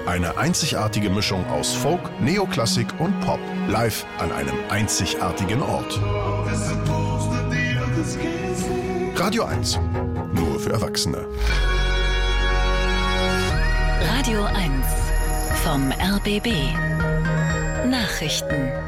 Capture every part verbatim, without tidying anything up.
Eine einzigartige Mischung aus Folk, Neoklassik und Pop. Live an einem einzigartigen Ort. Radio eins. Nur für Erwachsene. Radio eins vom R B B. Nachrichten.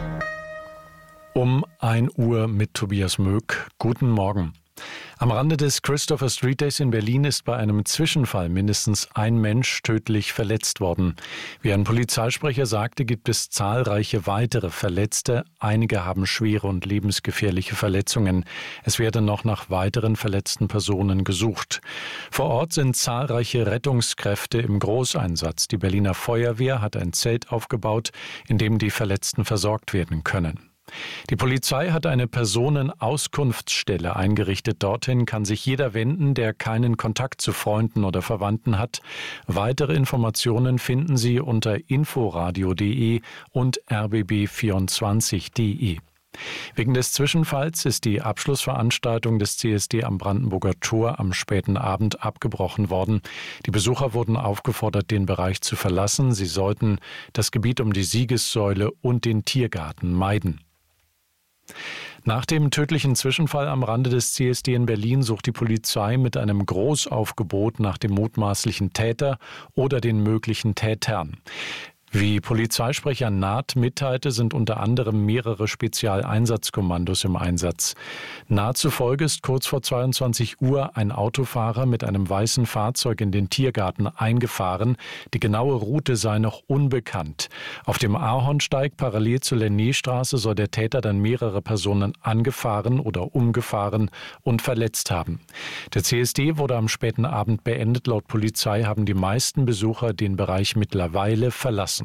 Um ein Uhr mit Tobias Möck. Guten Morgen. Am Rande des Christopher Street Days in Berlin ist bei einem Zwischenfall mindestens ein Mensch tödlich verletzt worden. Wie ein Polizeisprecher sagte, gibt es zahlreiche weitere Verletzte. Einige haben schwere und lebensgefährliche Verletzungen. Es werde noch nach weiteren verletzten Personen gesucht. Vor Ort sind zahlreiche Rettungskräfte im Großeinsatz. Die Berliner Feuerwehr hat ein Zelt aufgebaut, in dem die Verletzten versorgt werden können. Die Polizei hat eine Personenauskunftsstelle eingerichtet. Dorthin kann sich jeder wenden, der keinen Kontakt zu Freunden oder Verwandten hat. Weitere Informationen finden Sie unter inforadio punkt de und r b b vierundzwanzig punkt de. Wegen des Zwischenfalls ist die Abschlussveranstaltung des C S D am Brandenburger Tor am späten Abend abgebrochen worden. Die Besucher wurden aufgefordert, den Bereich zu verlassen. Sie sollten das Gebiet um die Siegessäule und den Tiergarten meiden. Nach dem tödlichen Zwischenfall am Rande des C S D in Berlin sucht die Polizei mit einem Großaufgebot nach dem mutmaßlichen Täter oder den möglichen Tätern. Wie Polizeisprecher Naht mitteilte, sind unter anderem mehrere Spezialeinsatzkommandos im Einsatz. Naht zufolge ist kurz vor zweiundzwanzig Uhr ein Autofahrer mit einem weißen Fahrzeug in den Tiergarten eingefahren. Die genaue Route sei noch unbekannt. Auf dem Ahornsteig parallel zur Lenné-Straße soll der Täter dann mehrere Personen angefahren oder umgefahren und verletzt haben. Der C S D wurde am späten Abend beendet. Laut Polizei haben die meisten Besucher den Bereich mittlerweile verlassen.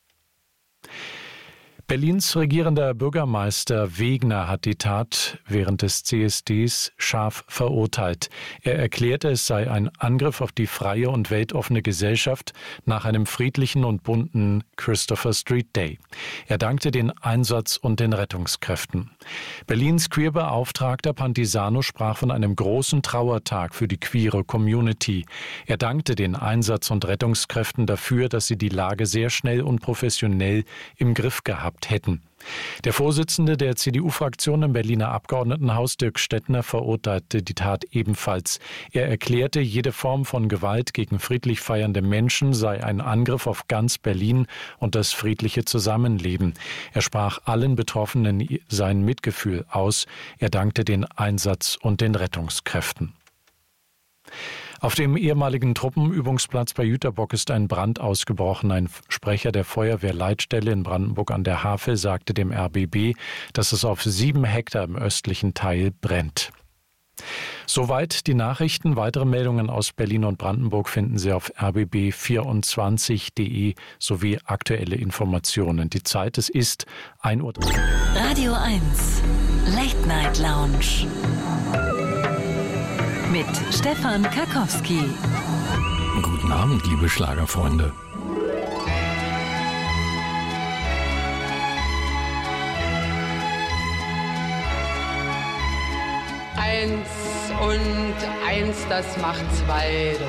Berlins regierender Bürgermeister Wegner hat die Tat während des C S Ds scharf verurteilt. Er erklärte, es sei ein Angriff auf die freie und weltoffene Gesellschaft nach einem friedlichen und bunten Christopher Street Day. Er dankte den Einsatz- und den Rettungskräften. Berlins Queerbeauftragter Pantisano sprach von einem großen Trauertag für die queere Community. Er dankte den Einsatz- und Rettungskräften dafür, dass sie die Lage sehr schnell und professionell im Griff gehabt hätten. Der Vorsitzende der C D U-Fraktion im Berliner Abgeordnetenhaus, Dirk Stettner, verurteilte die Tat ebenfalls. Er erklärte, jede Form von Gewalt gegen friedlich feiernde Menschen sei ein Angriff auf ganz Berlin und das friedliche Zusammenleben. Er sprach allen Betroffenen sein Mitgefühl aus. Er dankte den Einsatz- und den Rettungskräften. Auf dem ehemaligen Truppenübungsplatz bei Jüterbock ist ein Brand ausgebrochen. Ein Sprecher der Feuerwehrleitstelle in Brandenburg an der Havel sagte dem R B B, dass es auf sieben Hektar im östlichen Teil brennt. Soweit die Nachrichten. Weitere Meldungen aus Berlin und Brandenburg finden Sie auf r b b vierundzwanzig punkt de sowie aktuelle Informationen. Die Zeit, es ist ein Uhr. Radio eins Late Night Lounge mit Stefan Karkowski. Guten Abend, liebe Schlagerfreunde. Eins und eins, das macht zwei.